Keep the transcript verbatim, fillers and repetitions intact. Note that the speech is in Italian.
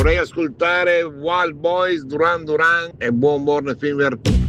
Vorrei ascoltare Wild Boys, Duran Duran e buon buon film per tutti.